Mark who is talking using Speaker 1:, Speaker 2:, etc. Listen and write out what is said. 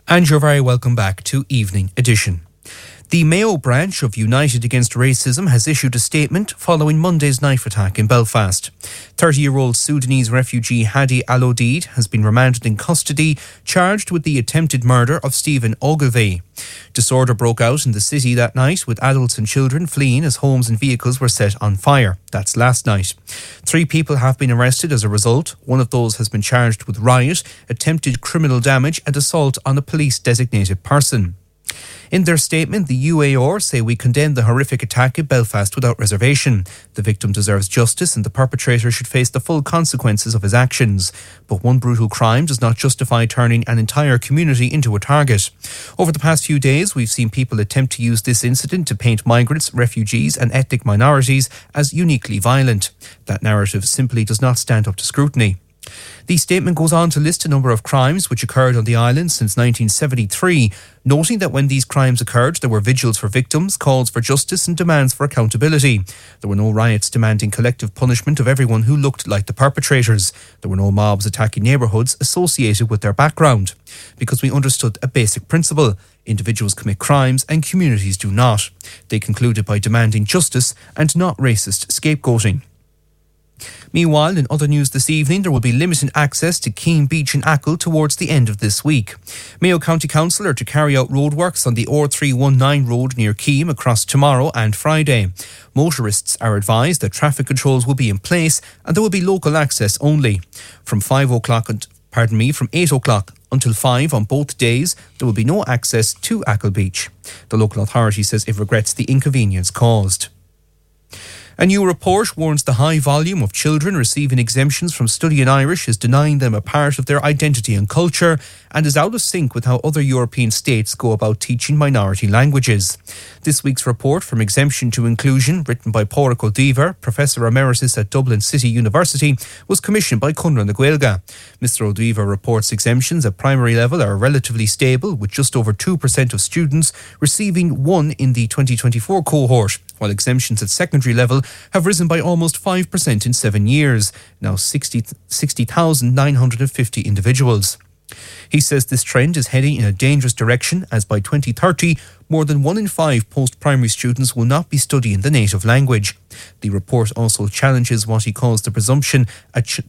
Speaker 1: And you're very welcome back to Evening Edition. The Mayo branch of United Against Racism has issued a statement following Monday's knife attack in Belfast. 30-year-old Sudanese refugee Hadi Al-Odeid has been remanded in custody, charged with the attempted murder of Stephen Ogilvie. Disorder broke out in the city that night, with adults and children fleeing as homes and vehicles were set on fire. That's last night. 3 people have been arrested as a result. One of those has been charged with riot, attempted criminal damage and assault on a police-designated person. In their statement, the UAR say we condemn the horrific attack in Belfast without reservation. The victim deserves justice and the perpetrator should face the full consequences of his actions. But one brutal crime does not justify turning an entire community into a target. Over the past few days, we've seen people attempt to use this incident to paint migrants, refugees and ethnic minorities as uniquely violent. That narrative simply does not stand up to scrutiny. The statement goes on to list a number of crimes which occurred on the island since 1973, noting that when these crimes occurred, there were vigils for victims, calls for justice and demands for accountability. There were no riots demanding collective punishment of everyone who looked like the perpetrators. There were no mobs attacking neighbourhoods associated with their background. Because we understood a basic principle: individuals commit crimes and communities do not. They concluded by demanding justice and not racist scapegoating. Meanwhile, in other news this evening, there will be limited access to Keene Beach in Achill towards the end of this week. Mayo County Council are to carry out roadworks on the R319 road near Keene across tomorrow and Friday. Motorists are advised that traffic controls will be in place and there will be local access only. From 8 o'clock until 5 on both days, there will be no access to Achill Beach. The local authority says it regrets the inconvenience caused. A new report warns the high volume of children receiving exemptions from studying Irish is denying them a part of their identity and culture and is out of sync with how other European states go about teaching minority languages. This week's report, From Exemption to Inclusion, written by Pádraig Ó Tuibhar, Professor Emeritus at Dublin City University, was commissioned by Conradh na Gaeilge. Mr Ó Tuibhar reports exemptions at primary level are relatively stable, with just over 2% of students receiving one in the 2024 cohort, while exemptions at secondary level have risen by almost 5% in 7 years, now 60,950 individuals. He says this trend is heading in a dangerous direction, as by 2030, more than 1 in 5 post-primary students will not be studying the native language. The report also challenges what he calls the presumption